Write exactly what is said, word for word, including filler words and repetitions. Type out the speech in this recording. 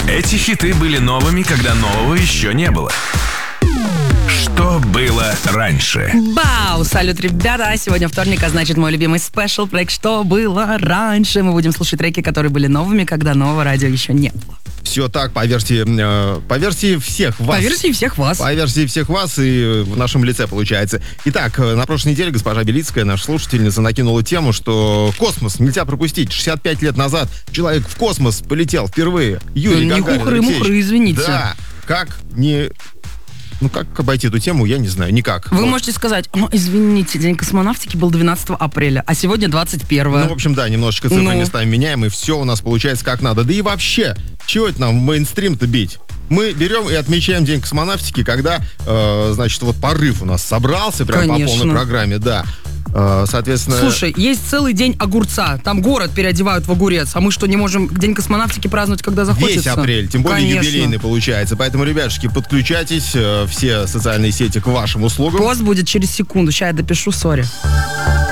Эти хиты были новыми, когда нового еще не было. Что было раньше? Бау! Салют, ребята! Сегодня вторник, а значит мой любимый спешл трек «Что было раньше?». Мы будем слушать треки, которые были новыми, когда нового радио еще не было. Все так, по версии, э, по версии всех вас. По версии всех вас. По версии всех вас и в нашем лице получается. Итак, на прошлой неделе госпожа Белицкая, наша слушательница, накинула тему, что космос нельзя пропустить. шестьдесят пять лет назад человек в космос полетел впервые. Юрий да Гагарин. Не хухры-мухры, извините. Да, как не... Ну, как обойти эту тему, я не знаю, никак. Вы вот. можете сказать, ну, извините, День космонавтики был двенадцатого апреля, а сегодня двадцать первого. Ну, в общем, да, немножечко цифры ну. местами меняем, и все у нас получается как надо. Да и вообще, чего это нам в мейнстрим-то бить? Мы берем и отмечаем День космонавтики, когда, э, значит, вот порыв у нас собрался прям Конечно. по полной программе, да. Э, соответственно... Слушай, есть целый день огурца, там город переодевают в огурец, а мы что, не можем День космонавтики праздновать, когда захочется? Весь апрель, тем более Конечно. юбилейный получается. Поэтому, ребятушки, подключайтесь, э, все социальные сети к вашим услугам. Пост будет через секунду, сейчас я допишу, сори.